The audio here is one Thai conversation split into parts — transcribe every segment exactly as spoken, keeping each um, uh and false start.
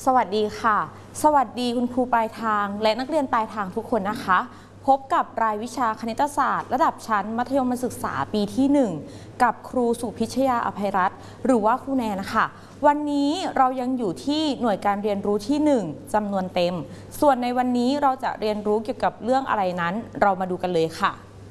สวัสดีค่ะสวัสดีคุณครูปลายทางและนักเรียนปลายทางทุกคนนะคะพบกับรายวิชาคณิตศาสตร์ระดับชั้นมัธยมศึกษาปีที่หนึ่งกับครูสุพิชยาอภัยรัตน์หรือว่าครูแนนนะคะวันนี้เรายังอยู่ที่หน่วยการเรียนรู้ที่หนึ่งจำนวนเต็มส่วนในวันนี้เราจะเรียนรู้เกี่ยวกับเรื่องอะไรนั้นเรามาดูกันเลยค่ะ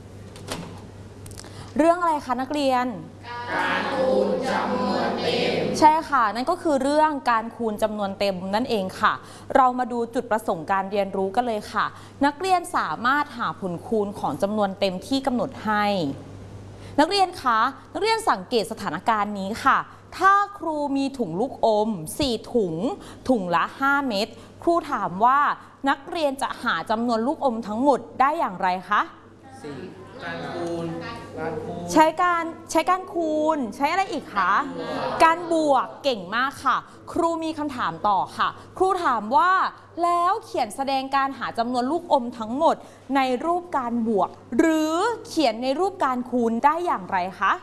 เรื่องอะไรคะนักเรียนการคูณจำนวนเต็มใช่ค่ะนั่นก็คือเรื่องการคูณจำนวนเต็มนั่นเองค่ะเรามาดูจุดประสงค์การเรียนรู้กันเลยค่ะนักเรียนสามารถหาผลคูณของจำนวนเต็มที่กำหนดให้นักเรียนคะนักเรียนสังเกตสถานการณ์นี้ค่ะถ้าครูมีถุงลูกอมสี่ถุงถุงละห้าเม็ดครูถามว่านักเรียนจะหาจำนวนลูกอมทั้งหมดได้อย่างไรคะสี่การคูณการคูณใช้การใช้การคูณใช้อะไรอีกคะการบวกเก่งมากค่ะครูมีคำถามต่อค่ะครูถามว่าแล้วเขียนแสดงการหาจำนวนลูกอมทั้งหมดในรูปการบวกหรือเขียนในรูปการคูณได้อย่างไรคะ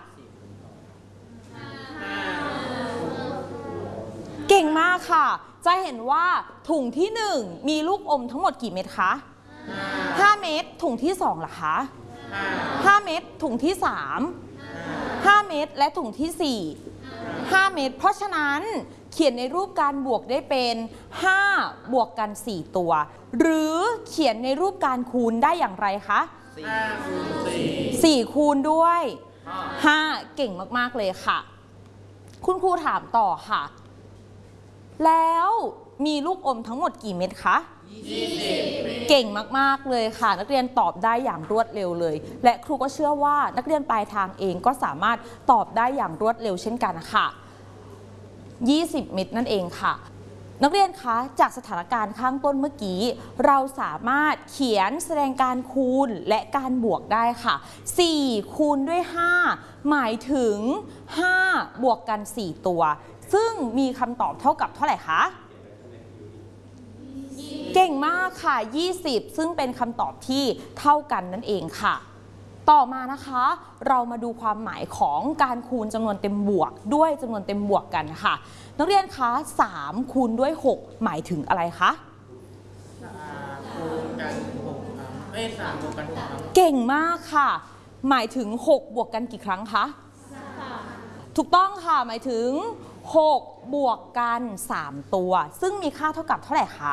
เก่งมากค่ะจะเห็นว่าถุงที่หนึ่งมีลูกอมทั้งหมดกี่เม็ดคะห้าเม็ดถุงที่สองล่ะคะห้าเม็ดถุงที่สามห้าเม็ดและถุงที่สี่ห้าเม็ดเพราะฉะนั้นเขียนในรูปการบวกได้เป็นห้าบวกกันสี่ตัวหรือเขียนในรูปการคูณได้อย่างไรคะสี่คูณด้วยห้าเก่งมากๆเลยค่ะคุณครูถามต่อค่ะแล้วมีลูกอมทั้งหมดกี่เม็ดคะยี่สิบเก่งมากๆเลยค่ะนักเรียนตอบได้อย่างรวดเร็วเลยและครูก็เชื่อว่านักเรียนปลายทางเองก็สามารถตอบได้อย่างรวดเร็วเช่นกันค่ะยี่สิบเม็ดนั่นเองค่ะนักเรียนคะจากสถานการณ์ข้างต้นเมื่อกี้เราสามารถเขียนแสดงการคูณและการบวกได้ค่ะสี่คูณด้วยห้าหมายถึงห้าบวกกันสี่ตัวซึ่งมีคำตอบเท่ากับเท่าไหร่คะเก่งมากค่ะยี่สิบซึ่งเป็นคำตอบที่เท่ากันนั่นเองค่ะต่อมานะคะเรามาดูความหมายของการคูณจำนวนเต็มบวกด้วยจำนวนเต็มบวกกันค่ะนักเรียนคะสามคูณด้วยหกหมายถึงอะไรคะคูณกันหกครั้งเอ้ยสามบวกกันหกครั้งเก่งมากค่ะหมายถึงหกบวกกันกี่ครั้งคะถูกต้องค่ะหมายถึงหกบวกกันสามตัวซึ่งมีค่าเท่ากับเท่าไหร่คะ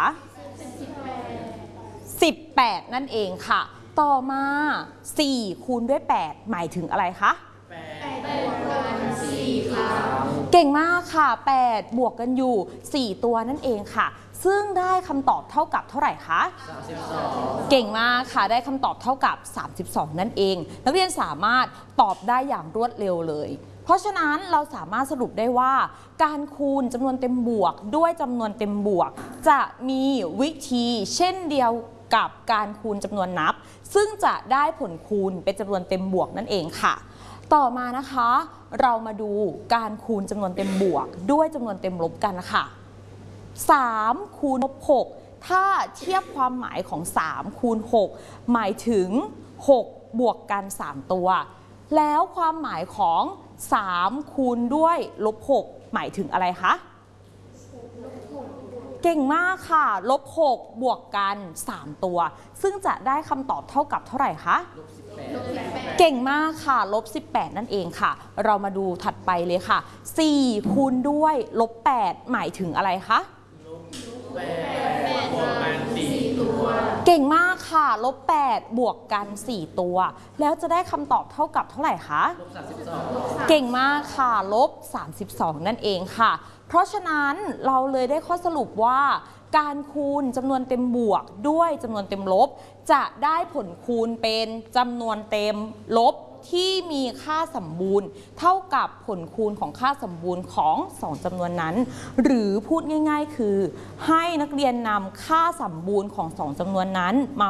สิบแปดนั่นเองค่ะต่อมาสี่คูณด้วยแปดหมายถึงอะไรคะแปดบวกกันสี่ครั้งเก่งมากค่ะแปดบวกกันอยู่สี่ตัวนั่นเองค่ะซึ่งได้คำตอบเท่ากับเท่าไหร่คะสามสิบสองเก่งมากค่ะได้คำตอบเท่ากับสามสิบสองนั่นเองนักเรียนสามารถตอบได้อย่างรวดเร็วเลยเพราะฉะนั้นเราสามารถสรุปได้ว่าการคูณจำนวนเต็มบวกด้วยจำนวนเต็มบวกจะมีวิธีเช่นเดียวกับการคูณจำนวนนับซึ่งจะได้ผลคูณเป็นจำนวนเต็มบวกนั่นเองค่ะต่อมานะคะเรามาดูการคูณจำนวนเต็มบวกด้วยจำนวนเต็มลบกันนะคะสามคูณลบหกถ้าเทียบความหมายของสามคูณหกหมายถึงหกบวกกันสามตัวแล้วความหมายของสามคูณด้วยลบหกหมายถึงอะไรคะเก่งมากค่ะลบหกบวกกันสามตัวซึ่งจะได้คำตอบเท่ากับเท่าไหร่คะเก่งมากค่ะลบสิบแปดนั่นเองค่ะเรามาดูถัดไปเลยค่ะสี่คูณด้วยลบแปดหมายถึงอะไรคะแปดบวกกันสี่ตัวเก่งมากค่ะลบแปดบวกกันสี่ตัวแล้วจะได้คำตอบเท่ากับเท่าไหร่คะลบสามสิบสองเก่งมากค่ะลบสามสิบสองนั่นเองค่ะเพราะฉะนั้นเราเลยได้ข้อสรุปว่าการคูณจำนวนเต็มบวกด้วยจำนวนเต็มลบจะได้ผลคูณเป็นจำนวนเต็มลบที่มีค่าสมบูรณ์เท่ากับผลคูณของค่าสมบูรณ์ของสองจำนวนนั้นหรือพูดง่ายๆคือให้นักเรียนนำค่าสมบูรณ์ของสองจำนวนนั้นมา